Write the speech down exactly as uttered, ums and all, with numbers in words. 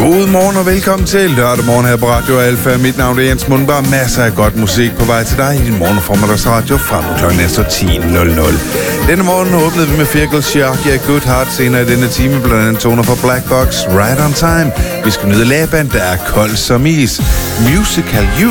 God morgen og velkommen til lørdag morgen her på Radio Alfa. Mit navn er Jens Mundbar. Masser af godt musik på vej til dig i din morgen formiddags radio frem klokken efter ti nul nul. Denne morgen åbnede vi med Firkle Shark, yeah, Good Heart. Senere i denne time blandt andet toner fra Black Box, Right on Time. Vi skal nyde Laban, der er kold som is. Musical You